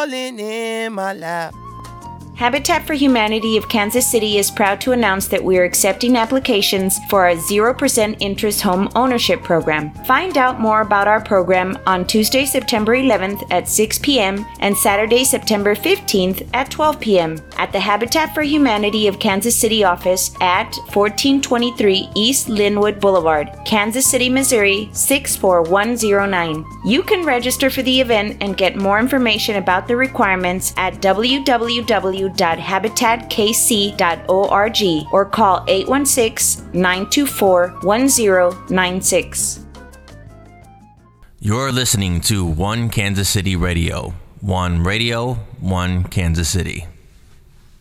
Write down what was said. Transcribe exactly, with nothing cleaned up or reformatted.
falling in my lap. Habitat for Humanity of Kansas City is proud to announce that we are accepting applications for our zero percent interest home ownership program. Find out more about our program on Tuesday, September eleventh at six p.m. and Saturday, September fifteenth at twelve p.m. at the Habitat for Humanity of Kansas City office at fourteen twenty-three East Linwood Boulevard, Kansas City, Missouri six four one zero nine. You can register for the event and get more information about the requirements at w w w dot habitat k c dot org or call eight one six, nine two four, one zero nine six. You're listening to One Kansas City Radio. One Radio, One Kansas City.